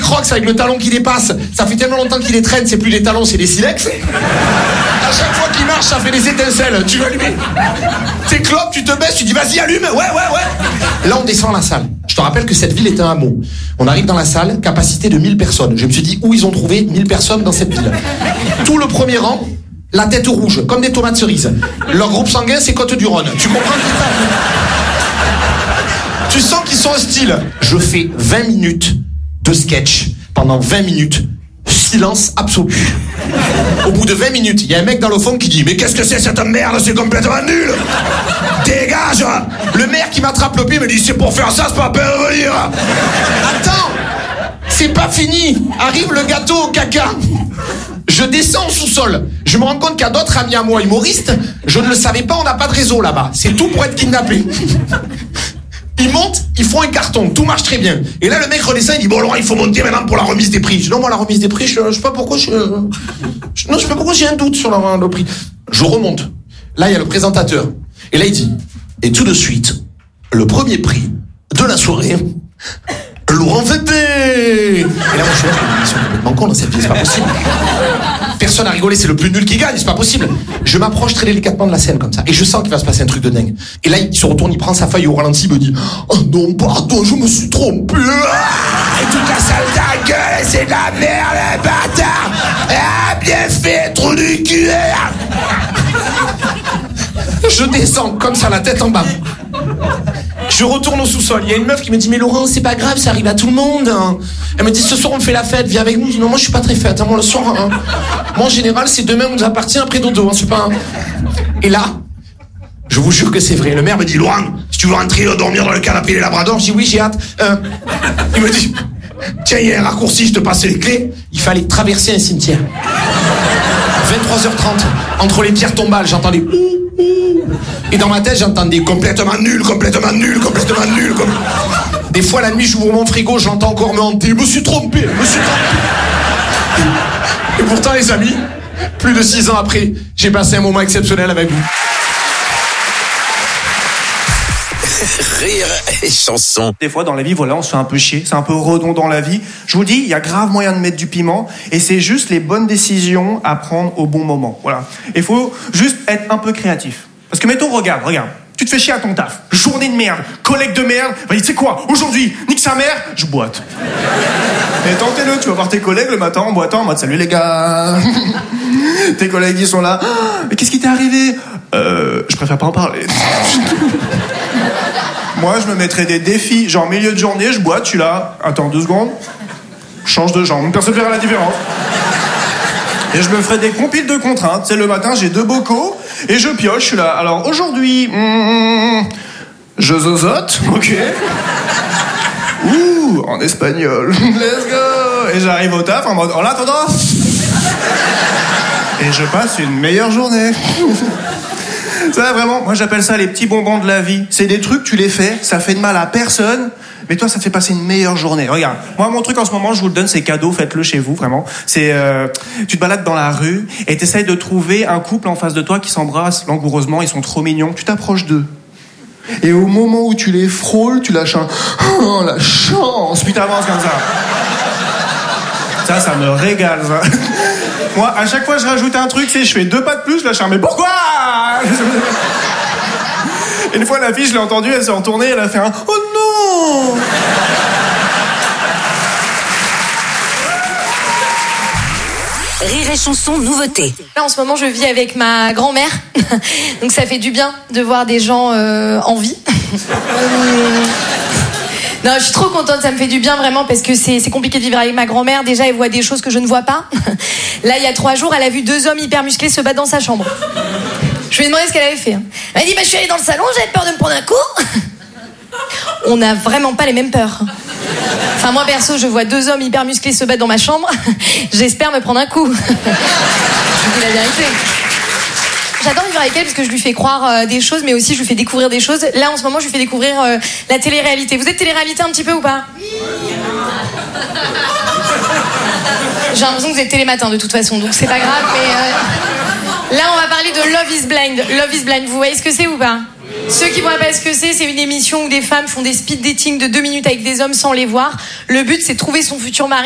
Crocs avec le talon qui dépasse. Ça fait tellement longtemps qu'il les traîne, c'est plus des talons, c'est des silex. À chaque fois qu'il marche, ça fait des étincelles. Tu veux allumer? T'es clope, tu te baisses, tu dis vas-y allume. Ouais. Là on descend la salle. Je te rappelle que cette ville est un hameau. On arrive dans la salle, capacité de 1000 personnes. Je me suis dit où ils ont trouvé 1000 personnes dans cette ville. Tout le premier rang, la tête rouge, comme des tomates cerises. Leur groupe sanguin, c'est Côte-du-Rhône. Tu comprends qu'ils tapent? Tu sens qu'ils sont hostiles. Je fais 20 minutes de sketch. Pendant 20 minutes, silence absolu. Au bout de 20 minutes, il y a un mec dans le fond qui dit « Mais qu'est-ce que c'est cette merde? C'est complètement nul! Dégage !» Le maire qui m'attrape le pied me dit « C'est pour faire ça, c'est pas peine de venir !» Attends! C'est pas fini! Arrive le gâteau au caca. Je descends au sous-sol. Je me rends compte qu'il y a d'autres amis à moi humoristes. Je ne le savais pas, on n'a pas de réseau là-bas. C'est tout pour être kidnappé. Ils montent, ils font un carton, tout marche très bien. Et là, le mec redescend, il dit, bon, Laurent, il faut monter maintenant pour la remise des prix. Je dis, non, moi, la remise des prix, je sais pas pourquoi je sais pas pourquoi j'ai un doute sur le prix. Je remonte. Là, il y a le présentateur. Et là, il dit, et tout de suite, le premier prix de la soirée, Laurent Fépé. Et là, moi, je suis là, ils sont complètement cons dans cette vie, c'est pas possible. Personne n'a rigolé, c'est le plus nul qui gagne, c'est pas possible. Je m'approche très délicatement de la scène comme ça, et je sens qu'il va se passer un truc de dingue. Et là, il se retourne, il prend sa feuille au ralenti, il me dit « Oh non, pardon, je me suis trompé. Et toute la salle ta gueule, c'est de la merde, bâtard. Ah, bien fait, trou du cul. » Je descends comme ça, la tête en bas. Je retourne au sous-sol. Il y a une meuf qui me dit « Mais Laurent, c'est pas grave, ça arrive à tout le monde. » Elle me dit « Ce soir, on fait la fête, viens avec nous. » Je dis « Non, moi, je suis pas très fête. Moi, le soir, moi, en général, c'est demain, on nous appartient après dodo. C'est pas... Et là, je vous jure que c'est vrai. Le maire me dit « Laurent, si tu veux rentrer dormir dans le canapé des Labradors. » Je dis « Oui, j'ai hâte. » Il me dit « Tiens, il y a un raccourci, je te passe les clés. » Il fallait traverser un cimetière. 23h30, entre les pierres tombales, j'entendais... Et dans ma tête, j'entendais complètement nul. Des fois, la nuit, j'ouvre mon frigo, j'entends encore me hanter. Je me suis trompé. Et pourtant, les amis, plus de 6 ans après, j'ai passé un moment exceptionnel avec vous. Rire et chanson. Des fois, dans la vie, voilà, on se fait un peu chier. C'est un peu redondant la vie. Je vous dis, il y a grave moyen de mettre du piment. Et c'est juste les bonnes décisions à prendre au bon moment. Voilà. Il faut juste être un peu créatif. Parce que mettons, regarde. Tu te fais chier à ton taf. Journée de merde. Collègue de merde. Vas-y, tu sais quoi? Aujourd'hui, nique sa mère, je boite. Et tentez-le, tu vas voir tes collègues le matin en boitant en mode salut les gars. Tes collègues, ils sont là. Mais qu'est-ce qui t'est arrivé? Je préfère pas en parler. Moi, je me mettrais des défis. Genre, milieu de journée, je boite, je suis là. Attends 2 secondes. Je change de jambe. Personne ne verra la différence. Et je me ferai des compiles de contraintes. Tu sais, le matin, j'ai 2 bocaux et je pioche. Je suis là. Alors, aujourd'hui, je zozote. Ok. Ouh, en espagnol. Let's go. Et j'arrive au taf en mode, hola, todo. Et je passe une meilleure journée. Ça, vraiment, moi, j'appelle ça les petits bonbons de la vie. C'est des trucs, tu les fais, ça fait de mal à personne. Mais toi, ça te fait passer une meilleure journée. Regarde, moi, mon truc en ce moment, je vous le donne, c'est cadeau, faites-le chez vous, vraiment. C'est, tu te balades dans la rue et t'essayes de trouver un couple en face de toi qui s'embrasse langoureusement, ils sont trop mignons. Tu t'approches d'eux. Et au moment où tu les frôles, tu lâches un « Oh, la chance !» Puis t'avances comme ça. Ça me régale, ça. Moi, à chaque fois, je rajoute un truc, c'est je fais 2 pas de plus, je lâche un « Mais pourquoi ?» Une fois, la fille, je l'ai entendue, elle s'est retournée, elle a fait un « Oh non !» Rire et chanson, nouveauté. Là, en ce moment, je vis avec ma grand-mère. Donc, ça fait du bien de voir des gens en vie. Non, je suis trop contente, ça me fait du bien vraiment parce que c'est compliqué de vivre avec ma grand-mère. Déjà, elle voit des choses que je ne vois pas. Là, il y a 3 jours, elle a vu 2 hommes hyper musclés se battre dans sa chambre. Je lui ai demandé ce qu'elle avait fait. Elle a dit, je suis allée dans le salon, j'avais peur de me prendre un coup. On n'a vraiment pas les mêmes peurs. Enfin, moi, perso, je vois 2 hommes hyper musclés se battre dans ma chambre. J'espère me prendre un coup. Je vous dis la vérité. J'adore vivre avec elle parce que je lui fais croire des choses, mais aussi je lui fais découvrir des choses. Là, en ce moment, je lui fais découvrir la télé-réalité. Vous êtes télé-réalité un petit peu ou pas? J'ai l'impression que vous êtes télématin de toute façon, donc c'est pas grave, mais... Là, on va parler de Love is Blind. Love is Blind, vous voyez ce que c'est ou pas? Ceux qui voient pas ce que c'est une émission où des femmes font des speed dating de 2 minutes avec des hommes sans les voir. Le but, c'est de trouver son futur mari.